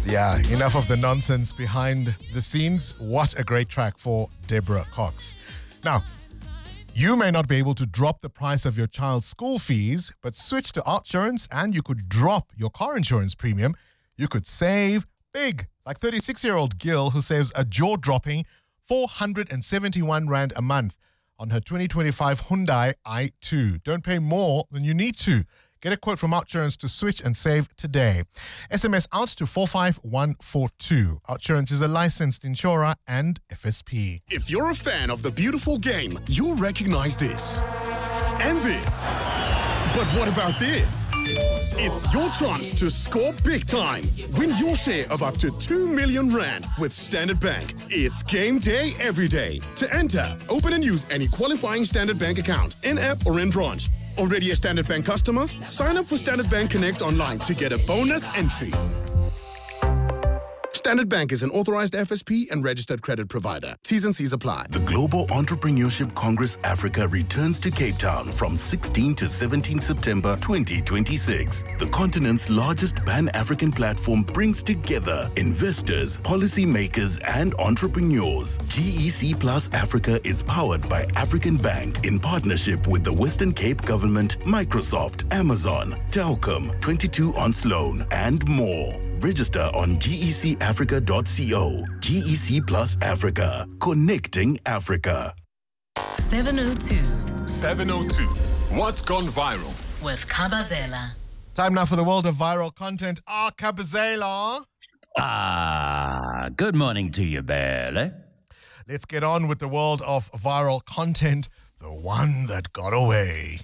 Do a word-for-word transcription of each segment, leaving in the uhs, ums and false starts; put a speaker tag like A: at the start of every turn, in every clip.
A: Yeah, enough of the nonsense behind the scenes. What a great track for Deborah Cox. Now, you may not be able to drop the price of your child's school fees, but switch to Outsurance and you could drop your car insurance premium. You could save big, like thirty-six-year-old Gil, who saves a jaw-dropping four hundred seventy-one rand a month on her twenty twenty-five Hyundai i two. Don't pay more than you need to. Get a quote from Outsurance to switch and save today. S M S out to four five one four two. Outsurance is a licensed insurer and F S P.
B: If you're a fan of the beautiful game, you'll recognize this. And this. But what about this? It's your chance to score big time. Win your share of up to two million rand with Standard Bank. It's game day every day. To enter, open and use any qualifying Standard Bank account, in-app or in-branch. Already a Standard Bank customer? Sign up for Standard Bank Connect online to get a bonus entry. Standard Bank is an authorized F S P and registered credit provider. T's and C's apply.
C: The Global Entrepreneurship Congress Africa returns to Cape Town from sixteenth to seventeenth September twenty twenty-six. The continent's largest Pan-African platform brings together investors, policymakers, and entrepreneurs. G E C Plus Africa is powered by African Bank in partnership with the Western Cape Government, Microsoft, Amazon, Telkom, twenty-two on Sloan, and more. Register on G E C africa dot co. G E C Plus Africa, connecting Africa.
D: seven oh two.
B: seven oh two. What's gone viral?
D: With Kabazela.
A: Time now for the world of viral content. Ah, Kabazela.
E: Ah, good morning to you, Belle.
A: Let's get on with the world of viral content. The one that got away.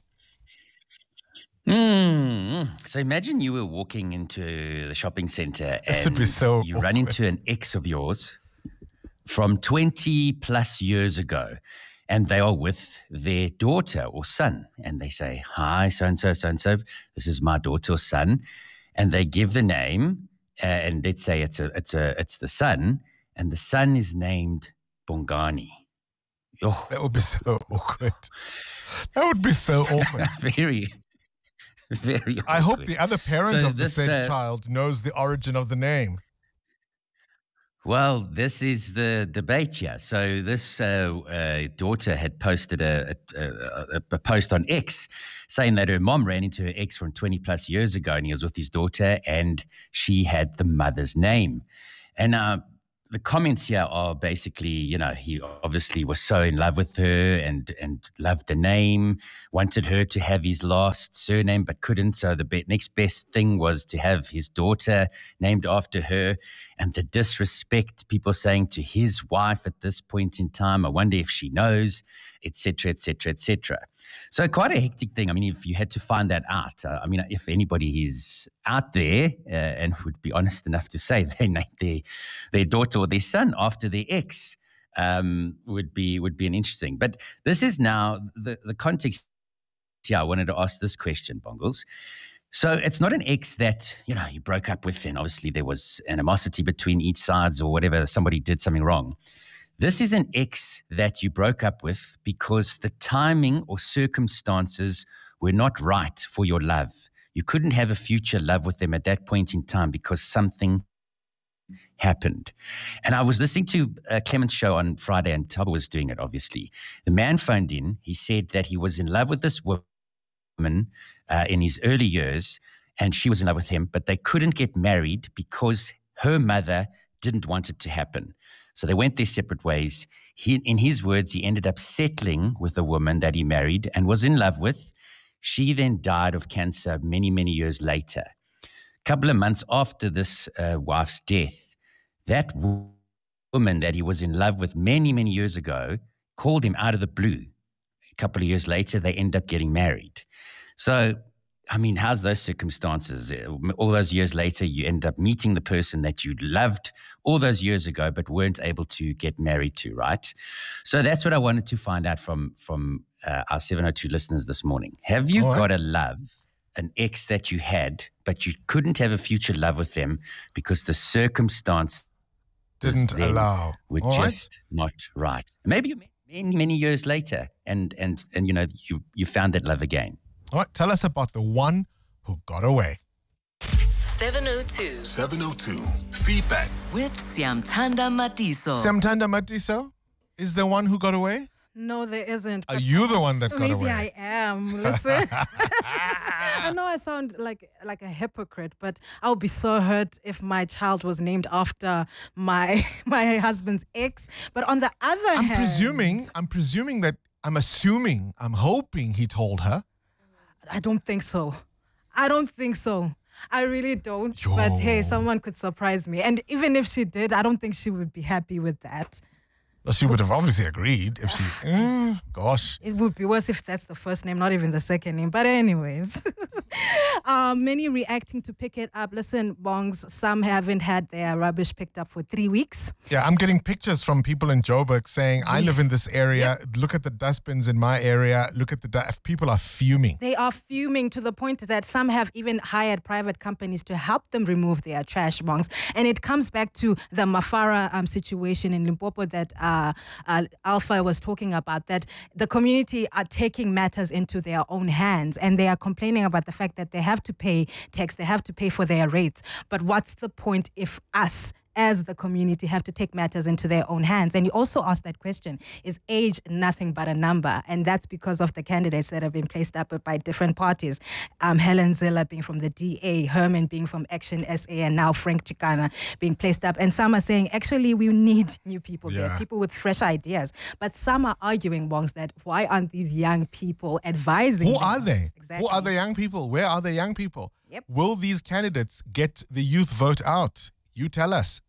E: Mm. So imagine you were walking into the shopping center
A: This would
E: and
A: be so
E: you
A: awkward.
E: run into an ex of yours from twenty plus years ago, and they are with their daughter or son, and they say, "Hi, so-and-so, so-and-so, this is my daughter or son," and they give the name, uh, and let's say it's a, it's a, it's the son, and the son is named Bongani. Oh,
A: That would be so awkward. That would be so awkward.
E: very... Very
A: I hope
E: awkward.
A: the other parent
E: So
A: of the
E: this,
A: said
E: uh,
A: child knows the origin of the name.
E: Well, this is the debate here. So this uh, uh, daughter had posted a, a, a, a post on X saying that her mom ran into her ex from twenty plus years ago, and he was with his daughter, and she had the mother's name. And uh, the comments here are basically, you know, he obviously was so in love with her and and loved the name, wanted her to have his last surname but couldn't. So the be- next best thing was to have his daughter named after her. And the disrespect, people saying to his wife at this point in time, I wonder if she knows, et cetera, et cetera, et cetera. So quite a hectic thing. I mean, if you had to find that out, uh, I mean, if anybody is out there uh, and would be honest enough to say they named their, their daughter or their son after their ex, um, would be would be an interesting. But this is now the, the context. Yeah, I wanted to ask this question, Bongles. So it's not an ex that, you know, you broke up with and obviously there was animosity between each sides or whatever, somebody did something wrong. This is an ex that you broke up with because the timing or circumstances were not right for your love. You couldn't have a future love with them at that point in time because something happened. And I was listening to uh, Clement's show on Friday, and Taba was doing it, obviously. The man phoned in. He said that he was in love with this woman uh, in his early years, and she was in love with him, but they couldn't get married because her mother didn't want it to happen. So they went their separate ways. He, in his words, he ended up settling with a woman that he married and was in love with. She then died of cancer many, many years later. A couple of months after this uh, wife's death, that w- woman that he was in love with many, many years ago called him out of the blue. A couple of years later, they end up getting married. So, I mean, how's those circumstances? All those years later, you end up meeting the person that you loved all those years ago but weren't able to get married to, right? So that's what I wanted to find out from, from uh, our seven oh two listeners this morning. Have you
A: All right.
E: got a love, an ex that you had, but you couldn't have a future love with them because the circumstances
A: Didn't
E: then
A: allow.
E: were
A: All right.
E: just not right? Maybe you met many, many years later and, and, and you know, you, you found that love again.
A: All right, tell us about the one who got away.
D: seven oh two.
B: seven oh two. Feedback.
D: With Siamtanda Matiso.
A: Siamtanda Matiso is the one who got away?
F: No, there isn't.
A: Are you the one that got
F: Maybe
A: away?
F: I am. Listen. I know I sound like like a hypocrite, but I would be so hurt if my child was named after my my husband's ex. But on the other
A: I'm
F: hand,
A: presuming, I'm presuming that, I'm assuming, I'm hoping he told her.
F: I don't think so. I don't think so. I really don't.
A: Yo.
F: But hey, someone could surprise me. And even if she did, I don't think she would be happy with that.
A: Well, she would have obviously agreed if she, mm, gosh.
F: It would be worse if that's the first name, not even the second name. But anyways, um, many reacting to pick it up. Listen, Bongs, some haven't had their rubbish picked up for three weeks.
A: Yeah, I'm getting pictures from people in Joburg saying, I live in this area. Yep. Look at the dustbins in my area. Look at the, du-. people are fuming.
F: They are fuming to the point that some have even hired private companies to help them remove their trash, Bongs. And it comes back to the Mafara um, situation in Limpopo that uh, Uh, uh, Alpha was talking about, that the community are taking matters into their own hands, and they are complaining about the fact that they have to pay tax, they have to pay for their rates. But what's the point if us as the community have to take matters into their own hands? And you also asked that question, is age nothing but a number? And that's because of the candidates that have been placed up by different parties. Um, Helen Ziller being from the D A, Herman being from Action S A, and now Frank Chikana being placed up. And some are saying, actually, we need new people
A: Yeah.
F: there, people with fresh ideas. But some are arguing, Bongs, that why aren't these young people advising
A: Who
F: them?
A: are they?
F: Exactly.
A: Who are the young people? Where are the young people?
F: Yep.
A: Will these candidates get the youth vote out? You tell us.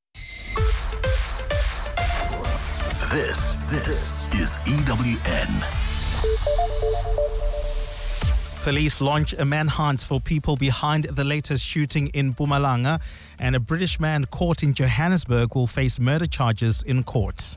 C: This, this is E W N.
G: Police launch a manhunt for people behind the latest shooting in Mpumalanga, and a British man caught in Johannesburg will face murder charges in court.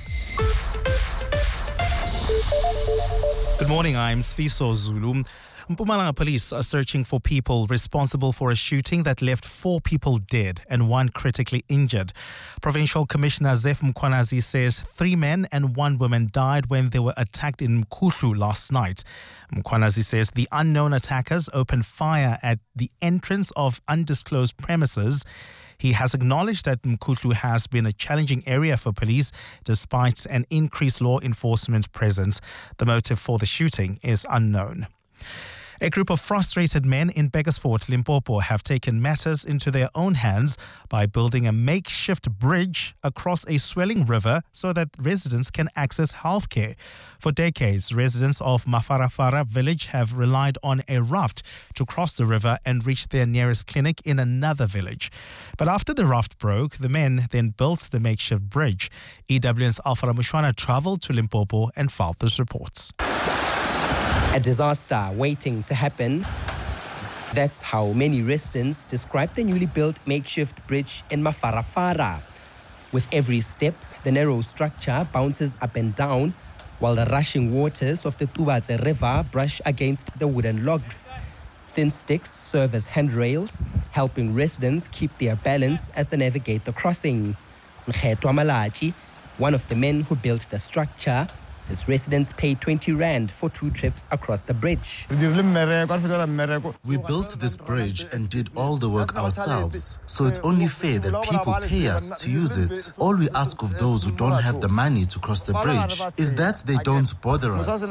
G: Good morning, I'm Sfiso Zulu. Mpumalanga police are searching for people responsible for a shooting that left four people dead and one critically injured. Provincial Commissioner Zef Mkhwanazi says three men and one woman died when they were attacked in Mkhuhlu last night. Mkhwanazi says the unknown attackers opened fire at the entrance of undisclosed premises. He has acknowledged that Mkhuhlu has been a challenging area for police despite an increased law enforcement presence. The motive for the shooting is unknown. A group of frustrated men in Beggarsfort, Limpopo, have taken matters into their own hands by building a makeshift bridge across a swelling river so that residents can access healthcare. For decades, residents of Mafarafara village have relied on a raft to cross the river and reach their nearest clinic in another village. But after the raft broke, the men then built the makeshift bridge. E W N's Alfara Mushwana traveled to Limpopo and filed this report.
H: A disaster waiting to happen. That's how many residents describe the newly built makeshift bridge in Mafarafara. With every step, the narrow structure bounces up and down, while the rushing waters of the Tubatse River brush against the wooden logs. Thin sticks serve as handrails, helping residents keep their balance as they navigate the crossing. Nkhetwa Malachi, one of the men who built the structure, says residents pay twenty rand for two trips across the bridge.
I: We built this bridge and did all the work ourselves, so it's only fair that people pay us to use it. All we ask of those who don't have the money to cross the bridge is that they don't bother us.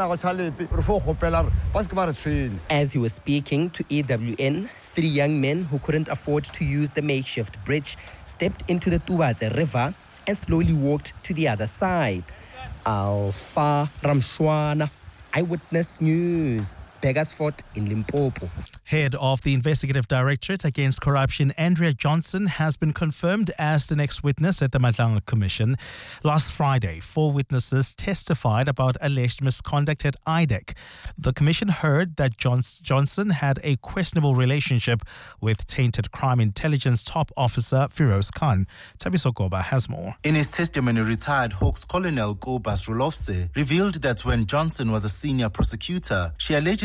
H: As he was speaking to E W N, three young men who couldn't afford to use the makeshift bridge stepped into the Tubatse River and slowly walked to the other side. Alpha Ramshwana, Eyewitness News, Beggarsfort in Limpopo.
G: Head of the Investigative Directorate Against Corruption, Andrea Johnson, has been confirmed as the next witness at the Madlanga Commission. Last Friday, four witnesses testified about alleged misconduct at I D E C. The commission heard that Johnson had a questionable relationship with tainted crime intelligence top officer Firoz Khan. Tabiso Goba has more.
I: In his testimony, retired Hawks Colonel Kobus Rolofse revealed that when Johnson was a senior prosecutor, she allegedly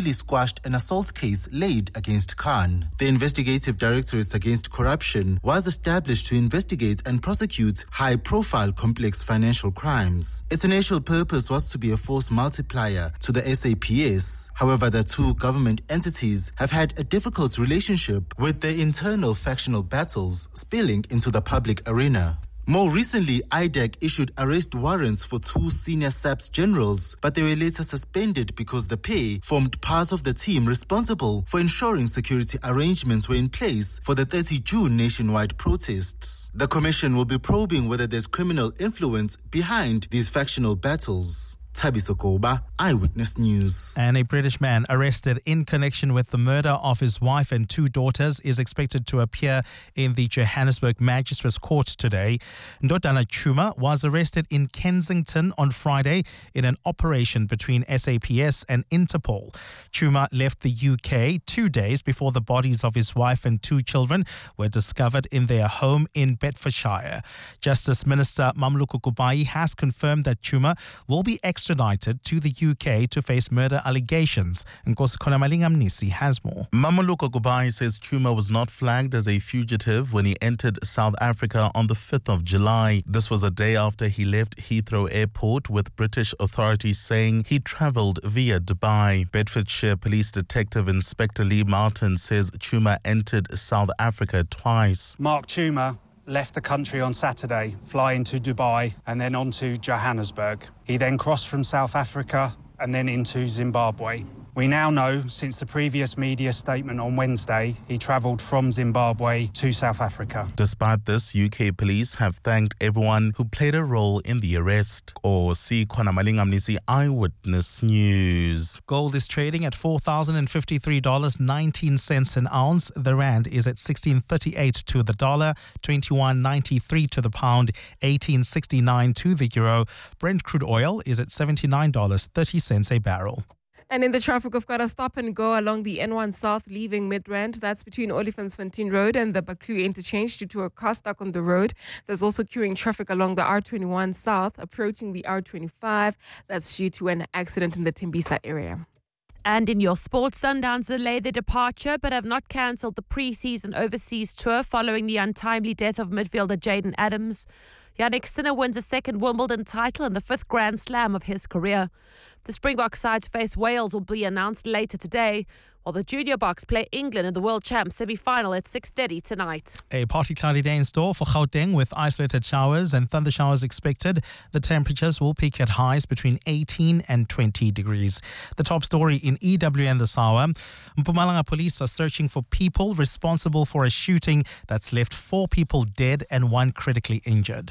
I: successfully squashed an assault case laid against Khan. The Investigative Directorate Against Corruption was established to investigate and prosecute high-profile complex financial crimes. Its initial purpose was to be a force multiplier to the S A P S. However, the two government entities have had a difficult relationship, with their internal factional battles spilling into the public arena. More recently, I D E C issued arrest warrants for two senior SAPS generals, but they were later suspended because the pair formed part of the team responsible for ensuring security arrangements were in place for the thirtieth of June nationwide protests. The commission will be probing whether there's criminal influence behind these factional battles. Thabiso Koba, Eyewitness News.
G: And a British man arrested in connection with the murder of his wife and two daughters is expected to appear in the Johannesburg Magistrates Court today. Ndodana Chuma was arrested in Kensington on Friday in an operation between S A P S and Interpol. Chuma left the U K two days before the bodies of his wife and two children were discovered in their home in Bedfordshire. Justice Minister Mamluku Kubai has confirmed that Chuma will be extradited extradited to the U K to face murder allegations. Nkosikhona Malingamnisi has more.
J: Mamuluka Kubai says Chuma was not flagged as a fugitive when he entered South Africa on the fifth of July. This was a day after he left Heathrow Airport, with British authorities saying he travelled via Dubai. Bedfordshire Police Detective Inspector Lee Martin says Chuma entered South Africa twice.
K: Mark Chuma left the country on Saturday, flying to Dubai and then on to Johannesburg. He then crossed from South Africa and then into Zimbabwe. We now know, since the previous media statement on Wednesday, he travelled from Zimbabwe to South Africa.
J: Despite this, U K police have thanked everyone who played a role in the arrest. Or see Khona Malingamnisi, Eyewitness News.
G: Gold is trading at four thousand fifty-three dollars and nineteen cents an ounce. The rand is at sixteen thirty-eight to the dollar, twenty-one ninety-three to the pound, eighteen sixty-nine to the euro. Brent crude oil is at seventy-nine dollars and thirty cents a barrel.
L: And in the traffic, we've got a stop and go along the N one South leaving Midrand. That's between Olifantsfontein Road and the Baklu interchange due to a car stuck on the road. There's also queuing traffic along the R twenty-one South approaching the R twenty-five. That's due to an accident in the Tembisa area.
M: And in your sports, Sundowns delay their departure but have not cancelled the pre-season overseas tour following the untimely death of midfielder Jaden Adams. Yannick Sinner wins a second Wimbledon title and the fifth Grand Slam of his career. The Springbok side to face Wales will be announced later today, while the Junior Boks play England in the World Champs semi-final at six thirty tonight.
G: A partly cloudy day in store for Gauteng with isolated showers and thunder showers expected. The temperatures will peak at highs between eighteen and twenty degrees. The top story in E W N this hour. Mpumalanga police are searching for people responsible for a shooting that's left four people dead and one critically injured.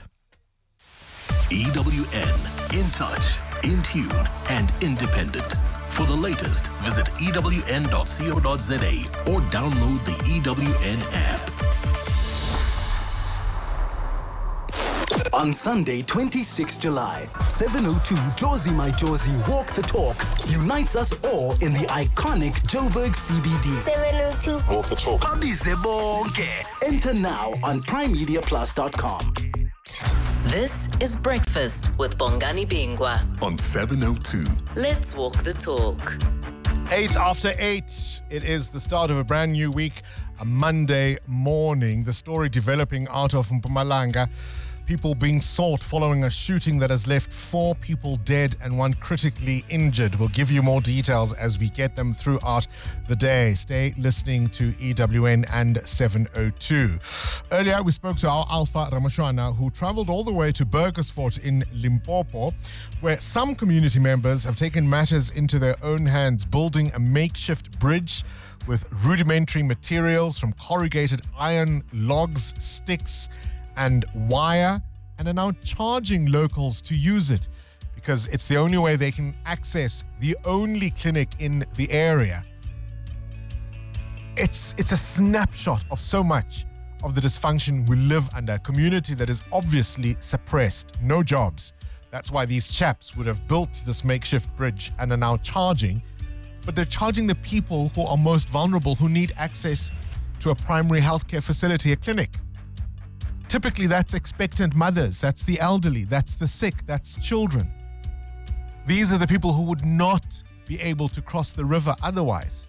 C: E W N, in touch, in tune and independent. For the latest, visit E W N dot co dot za or download the E W N app.
N: On Sunday, twenty-sixth of July, seven oh two Josie My Josie Walk the Talk unites us all in the iconic Joburg C B D.
O: seven oh two
N: Walk the Talk. Abize bonke. Enter now on prime media plus dot com.
D: This is Breakfast with Bongani Bingwa
C: on seven oh two.
D: Let's walk the talk.
A: Eight after eight, it is the start of a brand new week, a Monday morning. The story developing out of Mpumalanga. People being sought following a shooting that has left four people dead and one critically injured. We'll give you more details as we get them throughout the day. Stay listening to E W N and seven oh two. Earlier, we spoke to our Alpha Ramashwana, who traveled all the way to Burgersfort in Limpopo, where some community members have taken matters into their own hands, building a makeshift bridge with rudimentary materials from corrugated iron, logs, sticks, and wire, and are now charging locals to use it because it's the only way they can access the only clinic in the area. It's it's a snapshot of so much of the dysfunction we live under, a community that is obviously suppressed, no jobs. That's why these chaps would have built this makeshift bridge and are now charging, but they're charging the people who are most vulnerable, who need access to a primary healthcare facility, a clinic. Typically, that's expectant mothers, that's the elderly, that's the sick, that's children. These are the people who would not be able to cross the river otherwise.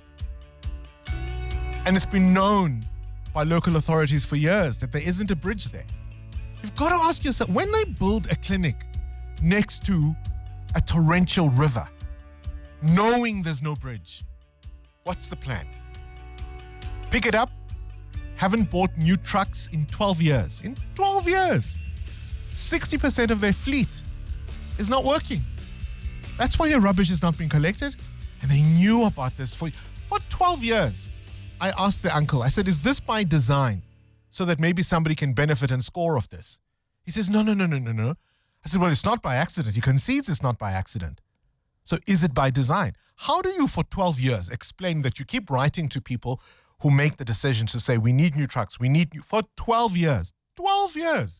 A: And it's been known by local authorities for years that there isn't a bridge there. You've got to ask yourself, when they build a clinic next to a torrential river, knowing there's no bridge, what's the plan? Pick it up. Haven't bought new trucks in twelve years. In twelve years, sixty percent of their fleet is not working. That's why your rubbish is not being collected. And they knew about this for, for twelve years. I asked the uncle, I said, is this by design so that maybe somebody can benefit and score off this? He says, no, no, no, no, no, no. I said, well, it's not by accident. He concedes it's not by accident. So is it by design? How do you for twelve years explain that you keep writing to people who make the decision to say, we need new trucks, we need new, for twelve years, twelve years,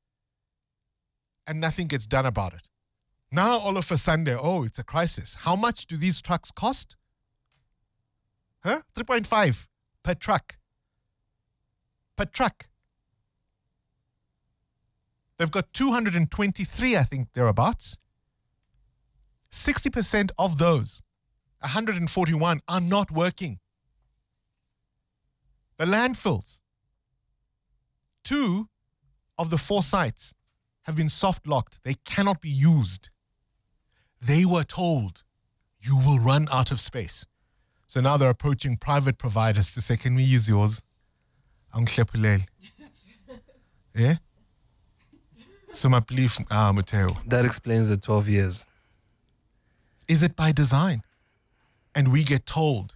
A: and nothing gets done about it? Now, all of a sudden, oh, it's a crisis. How much do these trucks cost? Huh? three point five per truck. Per truck. They've got two hundred twenty-three, I think, thereabouts. sixty percent of those, one hundred forty-one, are not working. The landfills. Two of the four sites have been soft locked. They cannot be used. They were told, you will run out of space. So now they're approaching private providers to say, can we use yours? Yeah? So my belief, ah, Mateo.
O: That explains the twelve years.
A: Is it by design? And we get told.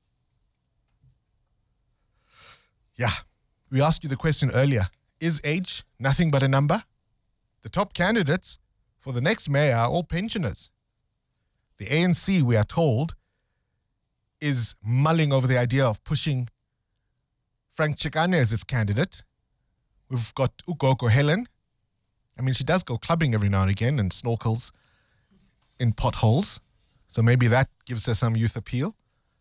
A: Yeah. We asked you the question earlier. Is age nothing but a number? The top candidates for the next mayor are all pensioners. The A N C, we are told, is mulling over the idea of pushing Frank Chikane as its candidate. We've got Ugoko Helen. I mean, she does go clubbing every now and again and snorkels in potholes. So maybe that gives her some youth appeal.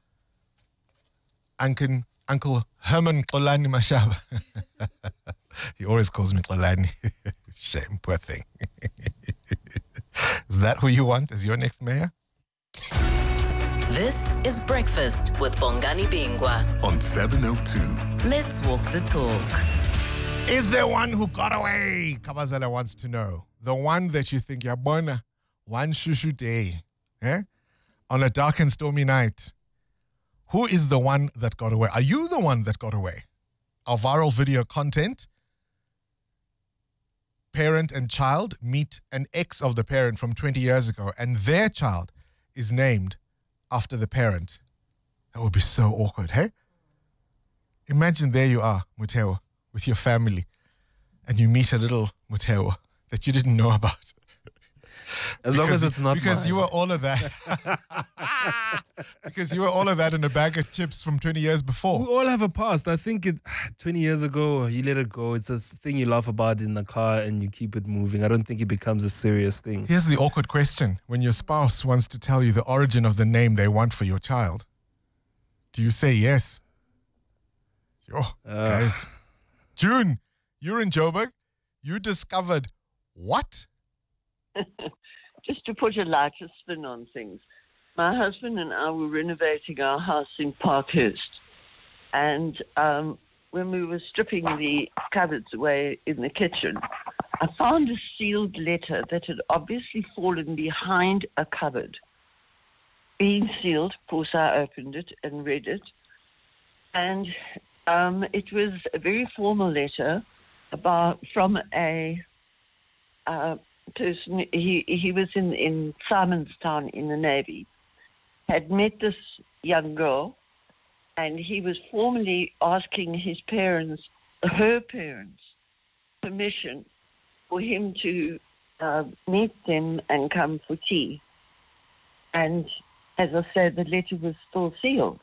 A: Uncle, Uncle Herman Xolani Mashaba. He always calls me Xolani. Shame, poor thing. Is that who you want as your next mayor?
D: This is Breakfast with Bongani Bingwa
C: on seven oh two.
D: Let's walk the talk.
A: Is there one who got away? Kabazela wants to know. The one that you think, yabona, one shushu day, eh? On a dark and stormy night. Who is the one that got away? Are you the one that got away? Our viral video content, parent and child meet an ex of the parent from twenty years ago, and their child is named after the parent. That would be so awkward, hey? Imagine there you are, Muteo, with your family, and you meet a little Muteo that you didn't know about.
O: As long as it's not
A: Because
O: mine.
A: you were all of that. Because you were all of that in a bag of chips from twenty years before.
O: We all have a past. I think it twenty years ago, you let it go. It's a thing you laugh about in the car and you keep it moving. I don't think it becomes a serious thing.
A: Here's the awkward question. When your spouse wants to tell you the origin of the name they want for your child, do you say yes? Yo,
O: Uh.
A: guys. June, you're in Joburg. You discovered what?
P: Just to put a lighter spin on things. My husband and I were renovating our house in Parkhurst. And um, when we were stripping the cupboards away in the kitchen, I found a sealed letter that had obviously fallen behind a cupboard. Being sealed, of course, I opened it and read it. And um, it was a very formal letter about from a uh, person. He he was in, in Simonstown in the Navy, had met this young girl, and he was formally asking his parents, her parents, permission for him to uh, meet them and come for tea. And as I said, the letter was still sealed.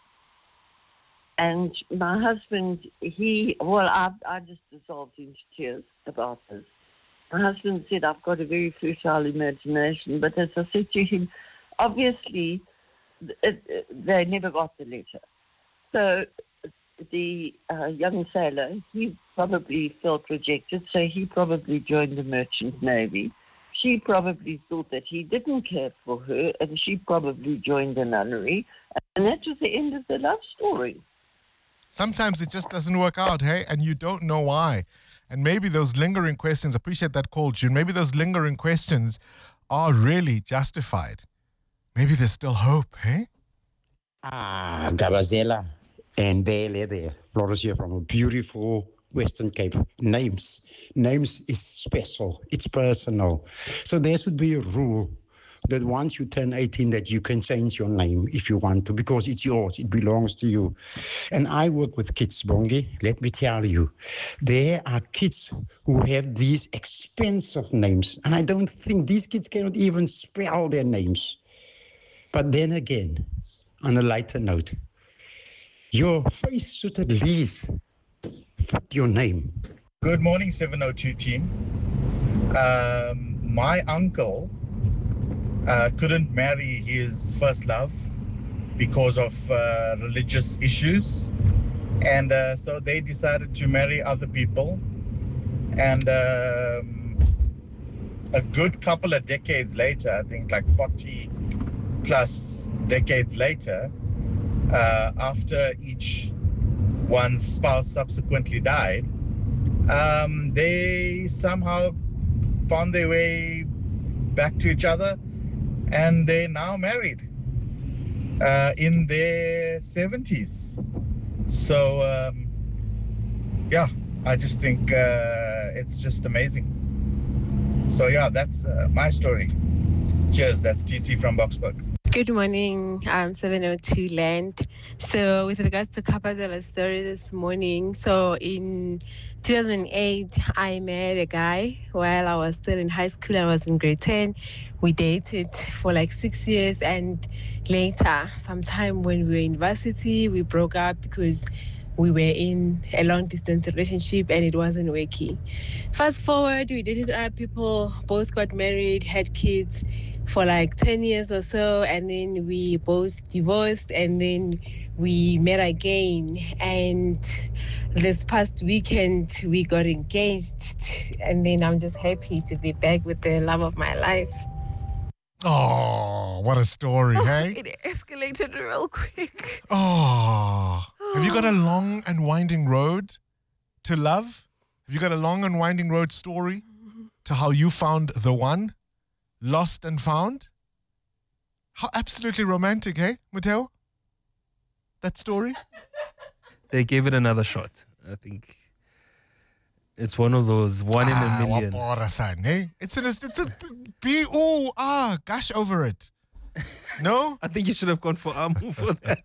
P: And my husband, he, well, I, I just dissolved into tears about this. My husband said, I've got a very fertile imagination, but as I said to him, obviously, it, it, they never got the letter. So the uh, young sailor, he probably felt rejected, so he probably joined the Merchant Navy. she probably thought that he didn't care for her, and she probably joined the nunnery, and that was the end of the love story.
A: Sometimes it just doesn't work out, hey, and you don't know why. And maybe those lingering questions, appreciate that call, June, maybe those lingering questions are really justified. Maybe there's still hope, hey?
Q: Ah, Gabazela and Bele there, Flores here from a beautiful Western Cape. Names. Names is special. It's personal. So there should be a rule that once you turn eighteen that you can change your name if you want to, because it's yours. It belongs to you. And I work with kids, Bongi. Let me tell you, there are kids who have these expensive names. And I don't think these kids cannot even spell their names. But then again, on a lighter note, your face should at least fit your name.
R: Good morning, seven oh two team. Um, my uncle uh, couldn't marry his first love because of uh, religious issues. And uh, so they decided to marry other people. And um, a good couple of decades later, I think like forty plus decades later, uh, after each one's spouse subsequently died, um, they somehow found their way back to each other, and they're now married uh, in their seventies. So, um, yeah, I just think uh, it's just amazing. So, yeah, that's uh, my story. Cheers, that's T C from Boksburg.
S: Good morning, um, seven oh two Land. So with regards to Kapazela's story this morning, so in two thousand eight, I met a guy while I was still in high school. I was in grade ten. We dated for like six years, and later, sometime when we were in university, we broke up because we were in a long-distance relationship and it wasn't working. Fast forward, we dated other people, both got married, had kids for like ten years or so, and then we both divorced, and then we met again. And this past weekend, we got engaged, and then I'm just happy to be back with the love of my life.
A: Oh, what a story, hey?
L: It escalated real quick.
A: Oh, have you got a long and winding road to love? Have you got a long and winding road story to how you found the one? Lost and found? How absolutely romantic, hey, Mateo? That story?
O: They gave it another shot. I think it's one of those one in a million.
A: Ah, hey? It's an, it's a, be, ooh, ah, gosh over it. No?
O: I think you should have gone for Amu for that.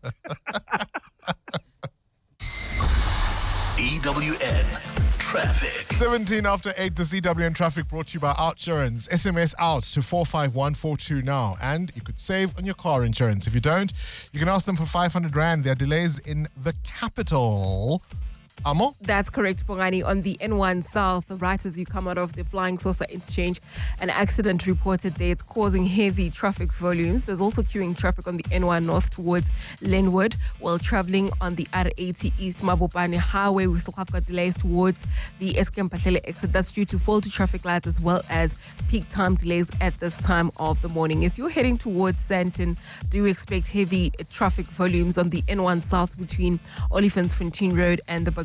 C: E W N Traffic.
A: seventeen after eight, the C W N Traffic brought to you by Outsurance. S M S out to four five one four two now. And you could save on your car insurance. If you don't, you can ask them for five hundred rand. There are delays in the capital. Amo?
L: That's correct, Bongani. On the N one South, right as you come out of the Flying Saucer interchange, an accident reported there. It's causing heavy traffic volumes. There's also queuing traffic on the N one North towards Lenwood while traveling on the R eighty East Mabopane Highway. We still have got delays towards the Eskempahlele exit. That's due to faulty traffic lights as well as peak time delays at this time of the morning. If you're heading towards Sandton, do expect heavy traffic volumes on the N one South between Oliphantfontein Road and the